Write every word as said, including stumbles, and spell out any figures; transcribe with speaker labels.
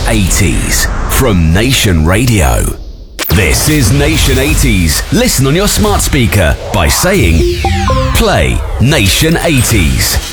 Speaker 1: eighties from Nation Radio. This is Nation eighties. Listen on your smart speaker by saying, play Nation eighties.